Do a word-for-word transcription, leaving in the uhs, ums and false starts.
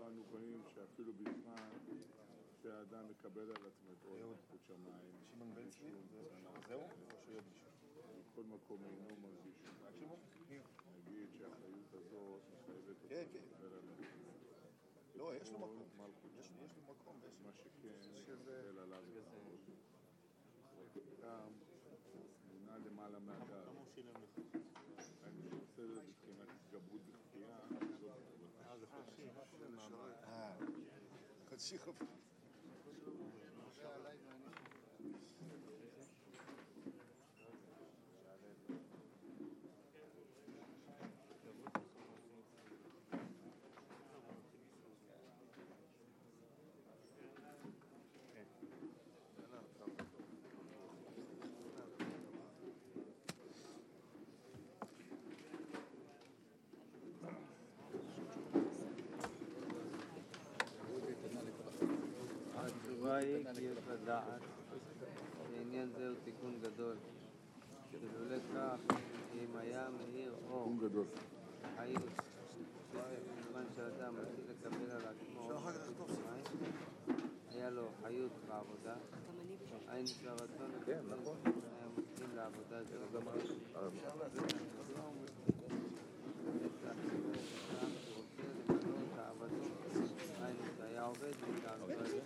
אנו רואים שאפילו בזמן שהאדם מקבל על עצמו את עול מלכות שמיים, שמעון בן צבי, זהו? או שיהיה מישהו? בכל מקום אינו מרגיש. נגיד שהאחריות הזאת מחייבת אותו לקבל על עצמו. לא, יש לו מקום. יש לו מקום. מה שכן, מקבל עליו את העול. גם מונה למעלה מהגל. אני שעושה את זה בבחינת התגברות בכפייה, לא בכפייה. אה, זה חודשי. אה, חודשי חופשי. התשובה היא כי יש לדעת שעניין זה הוא תיקון גדול, שלולא כך אם היה מאיר אור חיות בזמן שאדם מתחיל לקבל על עצמו היה לו חיות בעבודה, אין שהרצון לקבל היה מתחיל לעבודה זו את האדם שרוצה למלא את העבדות, היינו שהיה עובד בעיקר